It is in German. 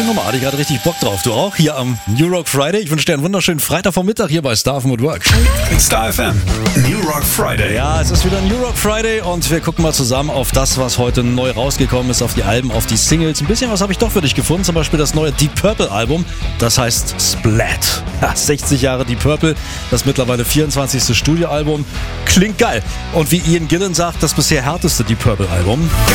geile Nummer, hatte ich gerade richtig Bock drauf. Du auch? Hier am New Rock Friday. Ich wünsche dir einen wunderschönen Freitagvormittag hier bei Star FM at Work. Star FM, New Rock Friday. Ja, es ist wieder New Rock Friday und wir gucken mal zusammen auf das, was heute neu rausgekommen ist, auf die Alben, auf die Singles. Ein bisschen was habe ich doch für dich gefunden, zum Beispiel das neue Deep Purple Album, das heißt Splat. Ja, 60 Jahre Deep Purple, das mittlerweile 24. Studioalbum. Klingt geil. Und wie Ian Gillan sagt, das bisher härteste Deep Purple Album.